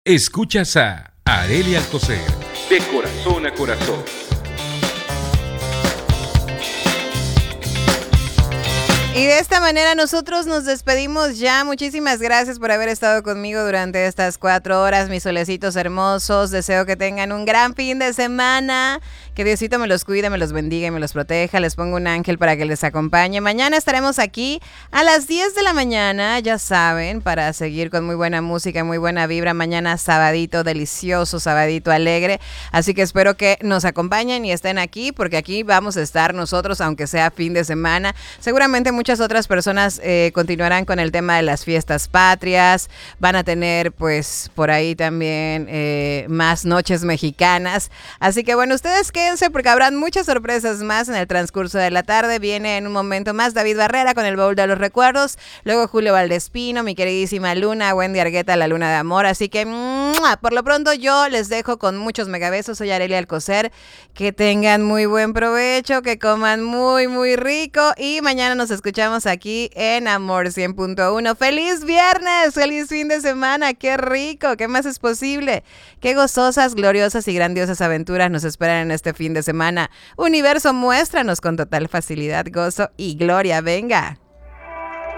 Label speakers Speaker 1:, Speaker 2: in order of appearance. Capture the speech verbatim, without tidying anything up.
Speaker 1: Escuchas a Arelia Alcocer, de corazón a corazón.
Speaker 2: Y de esta manera nosotros nos despedimos ya. Muchísimas gracias por haber estado conmigo durante estas cuatro horas, mis solecitos hermosos. Deseo que tengan un gran fin de semana. Que Diosito me los cuide, me los bendiga y me los proteja. Les pongo un ángel para que les acompañe. Mañana estaremos aquí a las diez de la mañana, ya saben, para seguir con muy buena música, muy buena vibra. Mañana sabadito delicioso, sabadito alegre. Así que espero que nos acompañen y estén aquí, porque aquí vamos a estar nosotros, aunque sea fin de semana. Seguramente muchas otras personas eh, continuarán con el tema de las fiestas patrias. Van a tener, pues, por ahí también eh, más noches mexicanas. Así que, bueno, ustedes quédense porque habrán muchas sorpresas más en el transcurso de la tarde. Viene en un momento más David Barrera con el Baúl de los Recuerdos. Luego Julio Valdespino, mi queridísima Luna, Wendy Argueta, la Luna de Amor. Así que, ¡mua! Por lo pronto yo les dejo con muchos megabesos. Soy Arelia Alcocer. Que tengan muy buen provecho, que coman muy, muy rico. Y mañana nos escuchamos aquí en Amor cien punto uno. ¡Feliz viernes! ¡Feliz fin de semana! ¡Qué rico! ¿Qué más es posible? ¡Qué gozosas, gloriosas y grandiosas aventuras nos esperan en este fin de semana! Universo, muéstranos con total facilidad, gozo y gloria. ¡Venga!